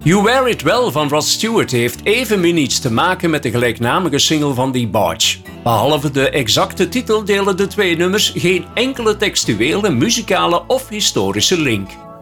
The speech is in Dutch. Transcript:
You Wear It Well van Rod Stewart heeft evenmin iets te maken met de gelijknamige single van DeBarge. Behalve de exacte titel delen de twee nummers geen enkele textuele, muzikale of historische link.